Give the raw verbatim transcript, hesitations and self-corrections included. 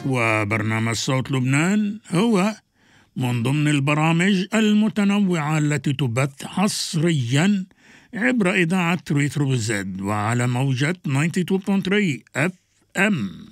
وبرنامج صوت لبنان هو من ضمن البرامج المتنوعة التي تبث حصريا عبر إذاعة ريترو زد وعلى موجة تسعة وتسعين فاصلة ثلاثة اف ام.